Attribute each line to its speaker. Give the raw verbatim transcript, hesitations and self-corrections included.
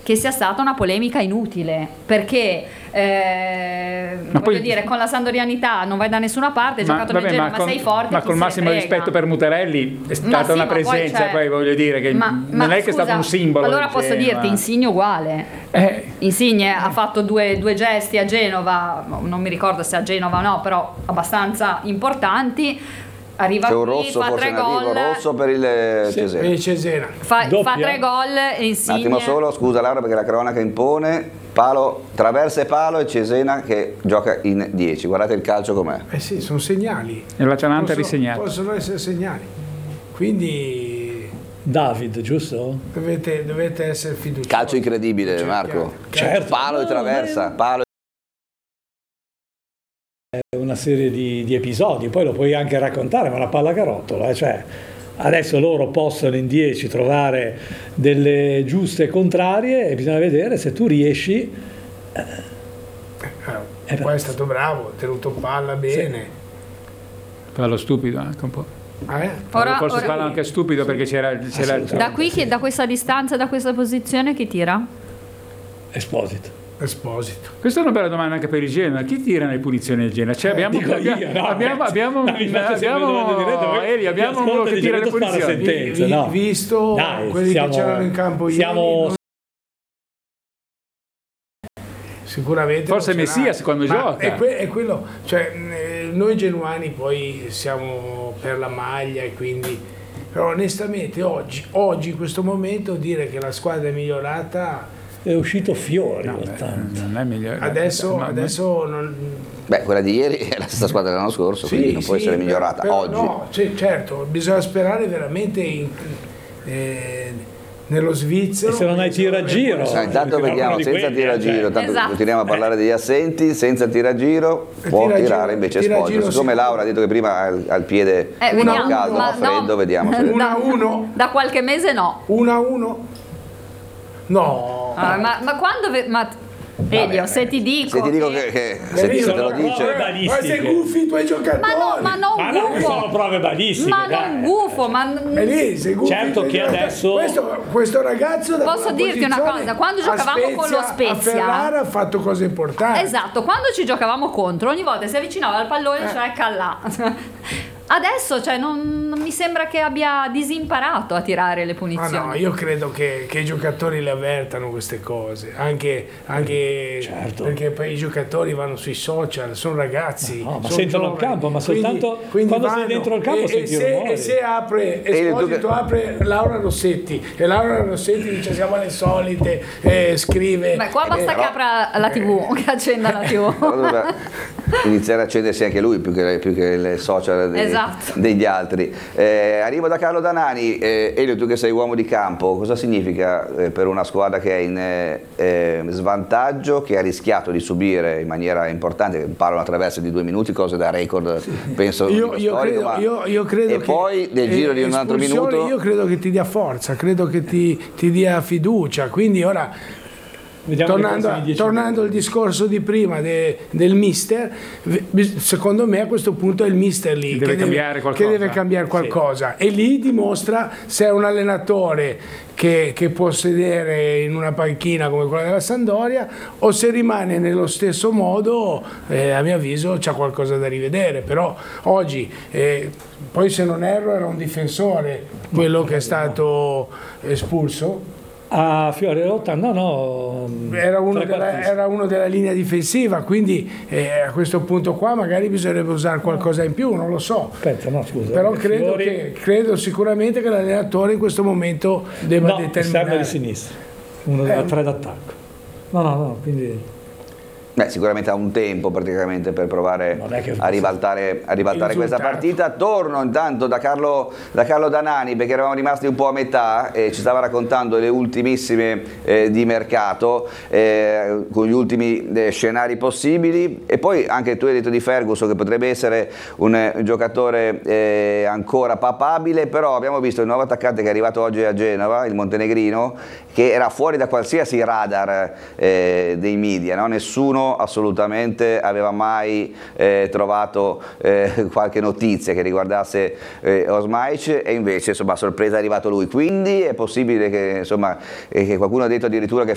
Speaker 1: che sia stata una polemica inutile, perché eh,
Speaker 2: ma
Speaker 1: voglio
Speaker 2: poi,
Speaker 1: dire, con la sandorianità non vai da nessuna parte, hai
Speaker 2: ma,
Speaker 1: giocato
Speaker 2: vabbè,
Speaker 1: nel Genoa,
Speaker 2: ma,
Speaker 1: ma
Speaker 2: con,
Speaker 1: sei forte,
Speaker 2: ma col massimo rispetto per Mutarelli è stata
Speaker 1: sì,
Speaker 2: una
Speaker 1: ma poi,
Speaker 2: presenza,
Speaker 1: cioè,
Speaker 2: poi voglio dire che
Speaker 1: ma,
Speaker 2: non
Speaker 1: ma,
Speaker 2: è che
Speaker 1: scusa,
Speaker 2: è stato un simbolo.
Speaker 1: Allora posso
Speaker 2: Genoa.
Speaker 1: dirti, Insigne uguale.
Speaker 2: Eh.
Speaker 1: Insigne ha fatto due, due gesti a Genova, non mi ricordo se a Genova o no, però abbastanza importanti. Arriva qui,
Speaker 3: rosso,
Speaker 1: fa tre gol.
Speaker 3: Rosso per il Cesena.
Speaker 4: Per il Cesena.
Speaker 1: Fa, fa tre gol e Insigne.
Speaker 3: Un attimo solo, scusa Laura, perché la cronaca impone. Palo, traversa e palo, e Cesena che gioca in dieci. Guardate il calcio com'è.
Speaker 4: Eh sì, sono segnali.
Speaker 2: E l'Atalanta ha
Speaker 4: possono,
Speaker 2: risegnato.
Speaker 4: Possono essere segnali. Quindi
Speaker 5: David, giusto?
Speaker 4: Dovete, dovete essere fiduciosi.
Speaker 3: Calcio incredibile, Marco.
Speaker 5: Certo.
Speaker 3: Palo
Speaker 5: no,
Speaker 3: e traversa,
Speaker 5: è...
Speaker 3: palo.
Speaker 5: una serie di, di episodi, poi lo puoi anche raccontare, ma la pallacarottola, cioè adesso loro possono in dieci trovare delle giuste contrarie e bisogna vedere se tu riesci.
Speaker 4: Eh, eh, poi è stato bravo, ha tenuto palla bene.
Speaker 2: Sì. Fallo stupido anche un po'.
Speaker 4: Eh?
Speaker 1: Ora,
Speaker 2: Forse
Speaker 1: ora,
Speaker 2: fallo anche stupido perché c'era, c'era
Speaker 1: da qui, che, da questa distanza, da questa posizione, chi tira?
Speaker 5: Esposito.
Speaker 4: Esposito.
Speaker 2: Questa è una bella domanda anche per il Genoa. Chi tira le punizioni del Genoa? Cioè, abbiamo,
Speaker 5: Dico
Speaker 2: abbiamo,
Speaker 5: io, no,
Speaker 2: abbiamo, abbiamo,
Speaker 5: no, mi fate sempre
Speaker 2: abbiamo,
Speaker 5: domande dirette, voi-
Speaker 2: Eli, abbiamo
Speaker 5: mi
Speaker 2: uno che
Speaker 5: ascolta,
Speaker 2: tira le
Speaker 5: dice, "Questo fa la
Speaker 2: punizioni.
Speaker 5: sentenza".
Speaker 4: Vi-
Speaker 5: no.
Speaker 4: Visto
Speaker 5: Dai,
Speaker 4: quelli
Speaker 5: siamo-
Speaker 4: che c'erano in campo
Speaker 5: siamo-
Speaker 4: ieri, non- sicuramente
Speaker 2: Forse
Speaker 4: non ce l'ha.
Speaker 2: Messias quando
Speaker 4: Ma
Speaker 2: gioca.
Speaker 4: è, que- è quello, cioè, eh, noi genuani poi siamo per la maglia e quindi, però onestamente oggi, oggi in questo momento dire che la squadra è migliorata,
Speaker 5: È uscito Fiori
Speaker 2: No,
Speaker 5: ogni
Speaker 2: beh,
Speaker 5: tanto.
Speaker 2: non è migliore.
Speaker 4: adesso,
Speaker 2: Ma-
Speaker 4: adesso non,
Speaker 3: Beh, quella di ieri è la stessa squadra dell'anno scorso,
Speaker 4: sì,
Speaker 3: quindi non può
Speaker 4: sì,
Speaker 3: essere
Speaker 4: però-
Speaker 3: migliorata
Speaker 4: però
Speaker 3: oggi.
Speaker 4: no, sì, certo, bisogna sperare veramente in, eh, nello svizzero.
Speaker 5: E se non hai tiro a giro?
Speaker 3: Eh, intanto
Speaker 5: Una
Speaker 3: vediamo
Speaker 5: di
Speaker 3: senza
Speaker 5: quelli,
Speaker 3: tiro a
Speaker 5: eh, cioè.
Speaker 3: giro, tanto
Speaker 1: Esatto.
Speaker 3: continuiamo a parlare degli assenti, senza tiro a giro può
Speaker 4: Tira a
Speaker 3: tirare
Speaker 4: giro-
Speaker 3: invece
Speaker 4: tira a
Speaker 3: Esposito.
Speaker 4: giro
Speaker 3: Siccome
Speaker 4: sicuro.
Speaker 3: Laura ha detto che prima ha il, ha il piede
Speaker 1: Eh,
Speaker 3: non
Speaker 1: vediamo,
Speaker 3: caldo
Speaker 1: ma
Speaker 3: ma freddo,
Speaker 1: no.
Speaker 3: vediamo se
Speaker 4: uno a uno,
Speaker 1: Da qualche mese no.
Speaker 4: uno a uno, no.
Speaker 1: Ah, ma, ma quando... ve- ma, Elio, se ti dico...
Speaker 3: se ti dico
Speaker 1: che-
Speaker 3: che, che
Speaker 4: Beh,
Speaker 3: se,
Speaker 4: io
Speaker 3: se te lo
Speaker 5: sono
Speaker 3: dice
Speaker 5: bravo,
Speaker 4: Ma sei gufi i tuoi giocatori?
Speaker 1: Ma no, ma non
Speaker 5: Ma no,
Speaker 1: gufo.
Speaker 5: sono prove bellissime.
Speaker 1: Ma
Speaker 5: dai.
Speaker 1: non gufo, ma...
Speaker 4: E lì, sei gufi
Speaker 5: Certo
Speaker 4: i tuoi
Speaker 5: che
Speaker 4: giocatori.
Speaker 5: adesso-
Speaker 4: questo, questo ragazzo da
Speaker 1: Posso
Speaker 4: quella
Speaker 1: dirti una
Speaker 4: posizione
Speaker 1: cosa? Quando
Speaker 4: a
Speaker 1: giocavamo con lo
Speaker 4: a
Speaker 1: Spezia-
Speaker 4: Ferrara ha fatto cose importanti.
Speaker 1: Esatto, quando ci giocavamo contro, ogni volta si avvicinava al pallone,
Speaker 4: Eh.
Speaker 1: cioè callà. Adesso, cioè, non, non mi sembra che abbia disimparato a tirare le
Speaker 4: Ma
Speaker 1: punizioni.
Speaker 4: no, io credo che, che i giocatori le avvertano queste cose, anche, anche
Speaker 5: Certo.
Speaker 4: perché poi i giocatori vanno sui social, sono ragazzi.
Speaker 5: No, ma
Speaker 4: sono
Speaker 5: sentono il
Speaker 4: giovani,
Speaker 5: campo, ma
Speaker 4: quindi-
Speaker 5: soltanto
Speaker 4: quindi
Speaker 5: quando sei
Speaker 4: vanno.
Speaker 5: dentro il campo
Speaker 4: e,
Speaker 5: senti
Speaker 4: e
Speaker 5: i
Speaker 4: se,
Speaker 5: rumori.
Speaker 4: e se apre Esposito,
Speaker 3: tu che-
Speaker 4: apre Laura Rossetti e Laura Rossetti dice siamo le solite, eh, scrive.
Speaker 1: Beh, qua basta
Speaker 4: eh,
Speaker 1: che apra la tivù, che accenda la tivù.
Speaker 3: Però doveva iniziare a accendersi anche lui più che, più che le social dei-
Speaker 1: Esatto.
Speaker 3: degli altri. Eh, arrivo da Carlo Danani. eh, Elio, tu che sei uomo di campo, cosa significa eh, per una squadra che è in eh, eh, svantaggio, che ha rischiato di subire in maniera importante, parlo attraverso di due minuti, cose da record, penso
Speaker 4: Io, io
Speaker 3: storico,
Speaker 4: credo,
Speaker 3: ma-
Speaker 4: io, io credo
Speaker 3: e
Speaker 4: che
Speaker 3: poi nel giro
Speaker 4: eh,
Speaker 3: di un altro
Speaker 4: espulsione,
Speaker 3: minuto
Speaker 4: io credo che ti dia forza, credo che ti, ti dia fiducia, quindi ora
Speaker 5: Vediamo nei
Speaker 4: tornando,
Speaker 5: prossimi dieci
Speaker 4: tornando al
Speaker 5: minuti.
Speaker 4: discorso di prima de- del mister, v- secondo me a questo punto è il mister lì
Speaker 2: Che deve
Speaker 4: che
Speaker 2: cambiare
Speaker 4: deve,
Speaker 2: qualcosa.
Speaker 4: che deve cambiare qualcosa e lì dimostra se è un allenatore che, che può sedere in una panchina come quella della Sampdoria o se rimane nello stesso modo, eh, a mio avviso c'è qualcosa da rivedere, però oggi eh, poi se non erro era un difensore quello che è stato espulso.
Speaker 5: A Fiore Rotta, no, no.
Speaker 4: Era uno, della,
Speaker 5: trequartista.
Speaker 4: era uno della linea difensiva, quindi eh, a questo punto qua magari bisognerebbe usare qualcosa in più, non lo so.
Speaker 5: Aspetta, no, scusa.
Speaker 4: Però
Speaker 5: perché
Speaker 4: credo,
Speaker 5: Fiori-
Speaker 4: che, credo sicuramente che l'allenatore in questo momento debba
Speaker 5: No, serve
Speaker 4: determinare.
Speaker 5: di sinistra, uno da
Speaker 4: Eh.
Speaker 5: tre d'attacco. No, no, no, quindi...
Speaker 3: Beh, sicuramente ha un tempo praticamente per provare
Speaker 5: Non è che-
Speaker 3: a ribaltare, a ribaltare
Speaker 4: Il
Speaker 3: questa
Speaker 4: risultato.
Speaker 3: partita. Torno intanto da Carlo, da Carlo Danani, perché eravamo rimasti un po' a metà e ci stava raccontando le ultimissime eh, di mercato, eh, con gli ultimi eh, scenari possibili. E poi anche tu hai detto di Ferguson che potrebbe essere un, eh, un giocatore eh, ancora papabile, però abbiamo visto il nuovo attaccante che è arrivato oggi a Genova, il montenegrino, che era fuori da qualsiasi radar eh, dei media, no? Nessuno assolutamente aveva mai eh, trovato eh, qualche notizia che riguardasse eh, Osmaic e invece insomma a sorpresa è arrivato lui, quindi è possibile che, insomma, eh, che qualcuno ha detto addirittura che